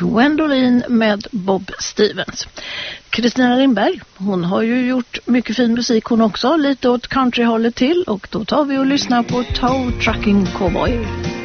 Gwendolyn med Bob Stevens. Kristina Lindberg, hon har ju gjort mycket fin musik hon också, lite åt countryhållet till, och då tar vi och lyssnar på Tow Trucking Cowboy.